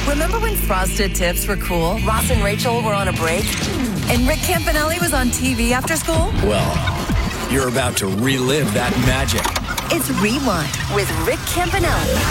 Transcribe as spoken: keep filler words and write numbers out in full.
Remember when Frosted Tips were cool? Ross and Rachel were on a break? And Rick Campanelli was on T V after school? Well, you're about to relive that magic. It's Rewind with Rick Campanelli.